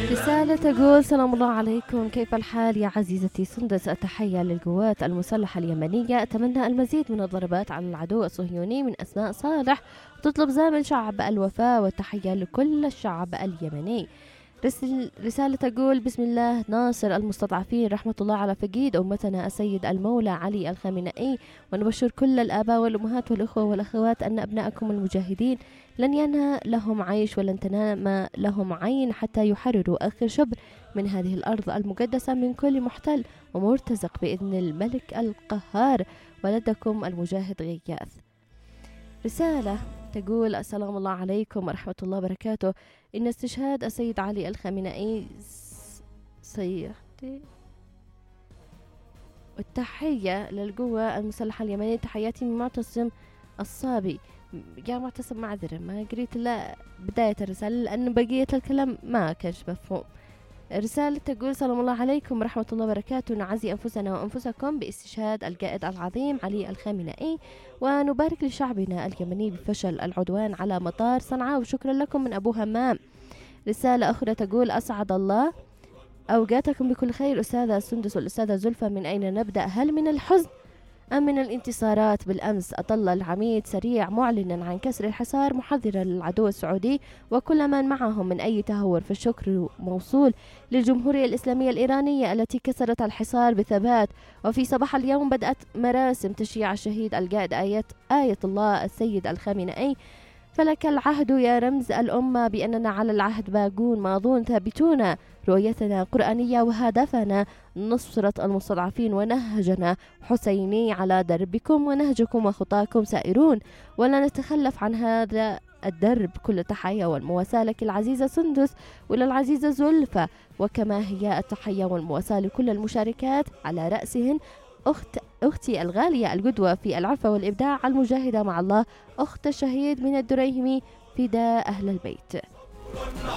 رسالة تقول: سلام الله عليكم، كيف الحال يا عزيزتي سندس؟ التحية للقوات المسلحة اليمنية، أتمنى المزيد من الضربات على العدو الصهيوني. من أسماء صالح، تطلب زامل شعب الوفاء والتحية لكل الشعب اليمني. رسالة تقول: بسم الله، ناصر المستضعفين، رحمة الله على فقيد أمتنا السيد المولى علي الخامنئي، ونبشر كل الآباء والأمهات والإخوة والأخوات أن أبنائكم المجاهدين لن ينهى لهم عيش ولن تنام لهم عين حتى يحرروا آخر شبر من هذه الأرض المقدسة من كل محتل ومرتزق بإذن الملك القهار. ولدكم المجاهد غياث. رسالة تقول: السلام الله عليكم ورحمة الله وبركاته، إن استشهاد السيد علي الخامنئي سيأتي، والتحية للقوة المسلحة اليمنية. تحياتي من معتصم الصابي. يا معتصم، معذرة ما قريت إلا بداية الرسالة لأن بقية الكلام ما كانش مفهوم. رسالة تقول: سلام الله عليكم ورحمة الله وبركاته، نعزي أنفسنا وأنفسكم باستشهاد القائد العظيم علي الخامنئي، ونبارك لشعبنا اليمني بفشل العدوان على مطار صنعاء، وشكرا لكم من أبو همام. رسالة أخرى تقول: أسعد الله أوقاتكم بكل خير أستاذة سندس والأستاذة زلفى، من أين نبدأ؟ هل من الحزن أم من الانتصارات؟ بالأمس أطل العميد سريع معلنا عن كسر الحصار محذرا للعدو السعودي وكل من معهم من أي تهور، فالشكر موصول للجمهورية الإسلامية الإيرانية التي كسرت الحصار بثبات. وفي صباح اليوم بدأت مراسم تشييع الشهيد القائد آية الله السيد الخامنئي، فلك العهد يا رمز الأمة بأننا على العهد باقون ماضون ثابتون، رؤيتنا قرآنية وهدفنا نصرة المستضعفين، ونهجنا حسيني على دربكم ونهجكم وخطاكم سائرون، ولا نتخلف عن هذا الدرب. كل تحية والمواساة لك العزيزة سندس وللعزيزة زلفة، وكما هي التحية والمواساة لكل المشاركات على رأسهن أختي الغالية القدوة في العفة والإبداع المجاهدة مع الله، أخت الشهيد من الدريهمي، فداء أهل البيت.